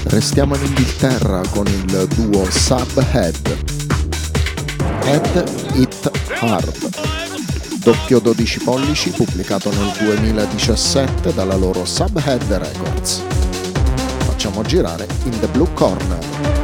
Restiamo in Inghilterra con il duo Subhead. Head It Hard, doppio 12 pollici pubblicato nel 2017 dalla loro Subhead Records. Facciamo girare In the Blue Corner.